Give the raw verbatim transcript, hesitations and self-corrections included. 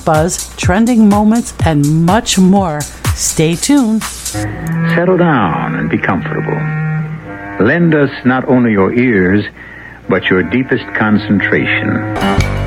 buzz, trending moments, and much more. Stay tuned. Settle down and be comfortable. Lend us not only your ears, but your deepest concentration.